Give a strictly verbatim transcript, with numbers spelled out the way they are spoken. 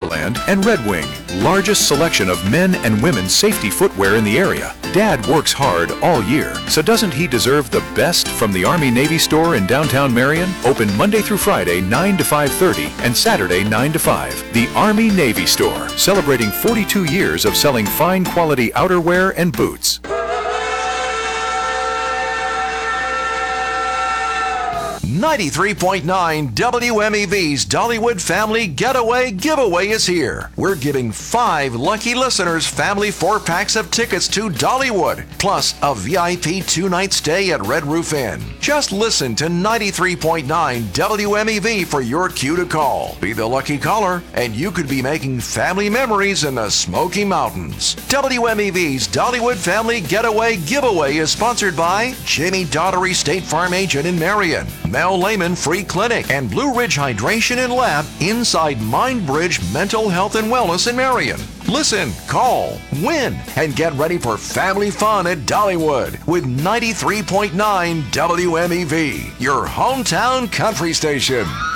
Timberland, and Red Wing. Largest selection of men and women's safety footwear in the area. Dad works hard all year, so doesn't he deserve the best from the Army-Navy store in downtown Marion? Open Monday through Friday, nine to five thirty, and Saturday, nine to five. The Army-Navy store, celebrating forty-two years of selling fine quality outerwear and boots. ninety-three point nine W M E V's Dollywood Family Getaway Giveaway is here. We're giving five lucky listeners family four-packs of tickets to Dollywood, plus a V I P two-night stay at Red Roof Inn. Just listen to ninety-three point nine W M E V for your cue to call. Be the lucky caller, and you could be making family memories in the Smoky Mountains. W M E V's Dollywood Family Getaway Giveaway is sponsored by Jamie Daughtery State Farm Agent in Marion, Mel Lehman Free Clinic, and Blue Ridge Hydration and Lab inside Mindbridge Mental Health and Wellness in Marion. Listen, call, win, and get ready for family fun at Dollywood with ninety-three point nine W M E V, your hometown country station.